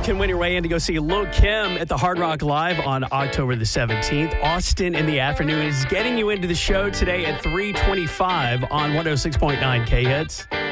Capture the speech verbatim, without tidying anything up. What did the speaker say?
can win your way in to go see Lil Kim at the Hard Rock Live on October the seventeenth. Austin in the afternoon is getting you into the show today at three twenty-five on one oh six point nine K-Hits.